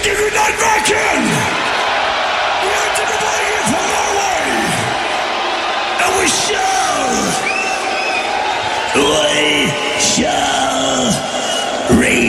Thank you, good night, Viking! We are typically here from Norway! And we shall